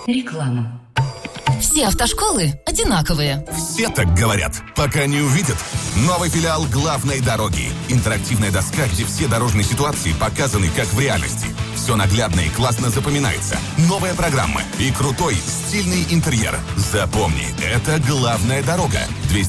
Реклама. Все автошколы одинаковые. Все так говорят, пока не увидят. Новый филиал главной дороги. Интерактивная доска, где все дорожные ситуации показаны как в реальности. Все наглядно и классно запоминается. Новая программа и крутой, стильный интерьер. Запомни, это главная дорога.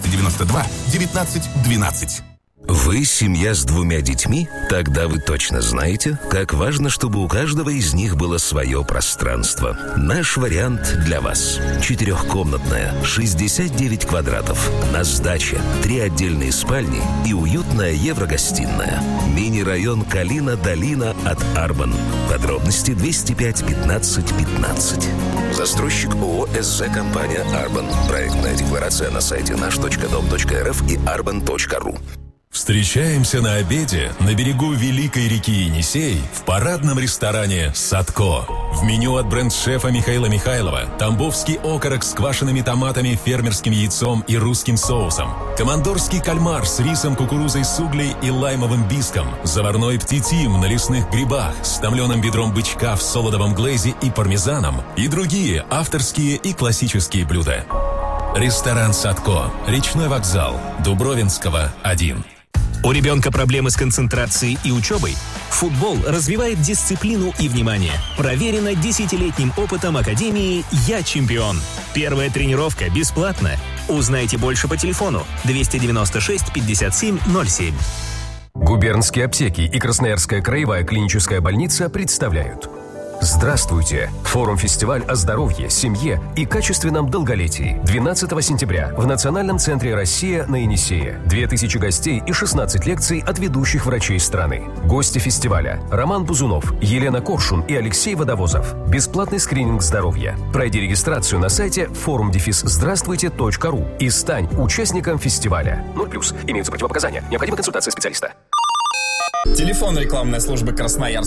292-19-12. Вы семья с 2 детьми? Тогда вы точно знаете, как важно, чтобы у каждого из них было свое пространство. Наш вариант для вас. 4-комнатная, 69 квадратов. На сдаче 3 отдельные спальни и уютная еврогостиная. Мини-район Калина-Долина от Арбан. Подробности 205 15 15. Застройщик ООО «СЗ Компания Арбан». Проектная декларация на сайте наш.дом.рф и arban.ru. Встречаемся на обеде на берегу Великой реки Енисей в парадном ресторане «Садко». В меню от бренд-шефа Михаила Михайлова тамбовский окорок с квашеными томатами, фермерским яйцом и русским соусом, командорский кальмар с рисом, кукурузой с углей и лаймовым биском, заварной птитим на лесных грибах с томленым бедром бычка в солодовом глэзе и пармезаном и другие авторские и классические блюда. Ресторан «Садко», речной вокзал, Дубровинского, 1. У ребенка проблемы с концентрацией и учебой? Футбол развивает дисциплину и внимание. Проверено 10-летним опытом Академии «Я чемпион». Первая тренировка бесплатна. Узнайте больше по телефону 296 57 07. Губернские аптеки и Красноярская краевая клиническая больница представляют. Здравствуйте! Форум-фестиваль о здоровье, семье и качественном долголетии. 12 сентября в Национальном центре «Россия» на Енисее. 2000 гостей и 16 лекций от ведущих врачей страны. Гости фестиваля: Роман Бузунов, Елена Коршун и Алексей Водовозов. Бесплатный скрининг здоровья. Пройди регистрацию на сайте forum-здравствуйте.ру и стань участником фестиваля. 0+. Имеются противопоказания. Необходима консультация специалиста. Телефон рекламной службы Красноярск